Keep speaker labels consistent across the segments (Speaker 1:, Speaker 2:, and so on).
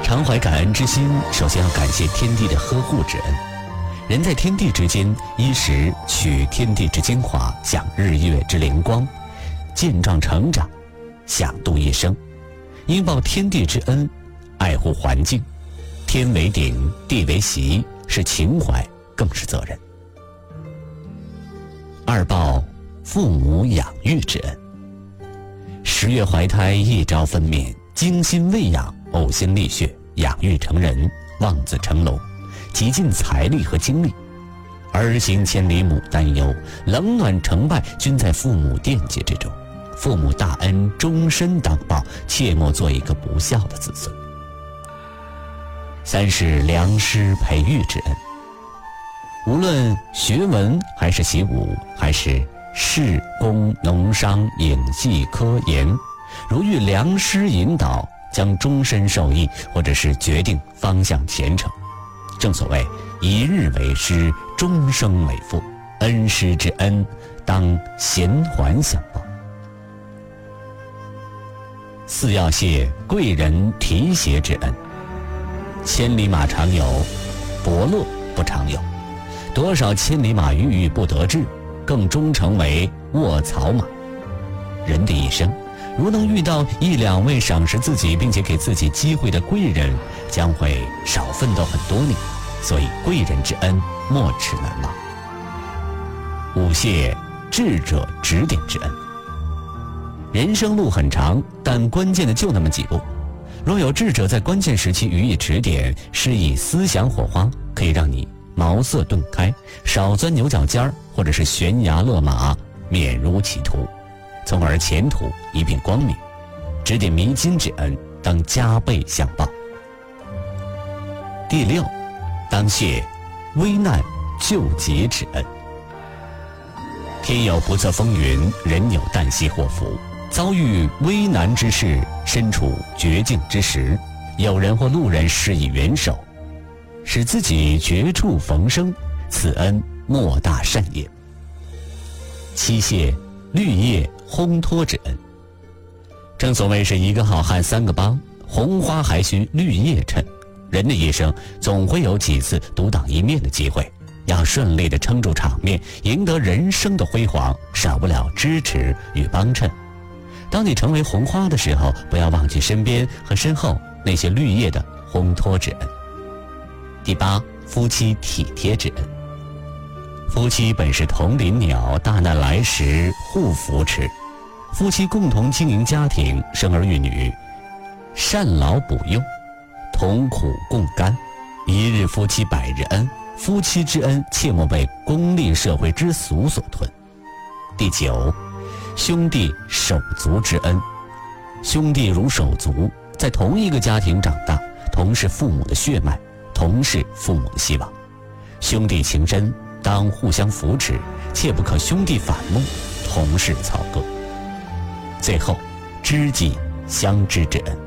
Speaker 1: 常怀感恩之心，首先要感谢天地的呵护之恩。人在天地之间，衣食取天地之精华，享日月之灵光，健壮成长，享度一生。应报天地之恩，爱护环境。天为顶，地为席，是情怀，更是责任。二报父母养育之恩。10月怀胎，一朝分娩，精心喂养，呕心沥血，养育成人，望子成龙，极尽财力和精力。儿行千里母担忧，冷暖成败均在父母惦记之中。父母大恩，终身当报，切莫做一个不孝的子孙。三是良师培育之恩。无论学文还是习武，还是士工农商影戏科研，如遇良师引导，将终身受益，或者是决定方向前程。正所谓一日为师，终生为父，恩师之恩，当衔环相报。四要谢贵人提携之恩。千里马常有，伯乐不常有。多少千里马郁郁不得志，更终成为卧槽马。人的一生，如能遇到1、2位赏识自己并且给自己机会的贵人，将会少奋斗很多年。所以贵人之恩，莫齿难忘。五谢智者指点之恩。人生路很长，但关键的就那么几步。若有智者在关键时期予以指点，施以思想火花，可以让你茅塞顿开，少钻牛角尖儿，或者是悬崖勒马，免如歧途，从而前途一片光明。指点迷津之恩，当加倍相报。第6，当谢危难救急之恩。天有不测风云，人有旦夕祸福。遭遇危难之事，身处绝境之时，有人或路人施以援手，使自己绝处逢生，此恩莫大善也。七谢绿叶烘托之恩。正所谓是一个好汉3个帮，红花还需绿叶衬。人的一生总会有几次独当一面的机会，要顺利地撑住场面，赢得人生的辉煌，少不了支持与帮衬。当你成为红花的时候，不要忘记身边和身后那些绿叶的烘托之恩。第8，夫妻体贴之恩。夫妻本是同林鸟，大难来时互扶持。夫妻共同经营家庭，生儿育女，赡老补幼，同苦共甘。一日夫妻百日恩，夫妻之恩切莫被功利社会之俗所吞。第9，兄弟手足之恩。兄弟如手足，在同一个家庭长大，同是父母的血脉，同是父母的希望。兄弟情深，当互相扶持，切不可兄弟反目，同是草芥。最后，知己相知之恩。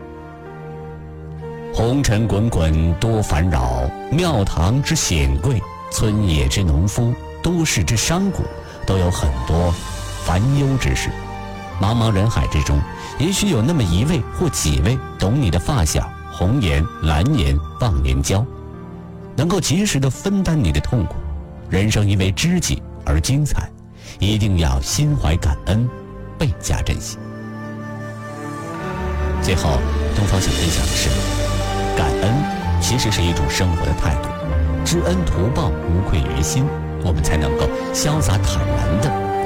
Speaker 1: 红尘滚滚多烦扰，庙堂之显贵，村野之农夫，都市之商贾，都有很多烦忧之事。茫茫人海之中，也许有那么1位或几位懂你的发小，红颜蓝颜忘年交，能够及时地分担你的痛苦。人生因为知己而精彩，一定要心怀感恩，倍加珍惜。最后，东方想分享的是，感恩其实是一种生活的态度，知恩图报，无愧于心，我们才能够潇洒坦然地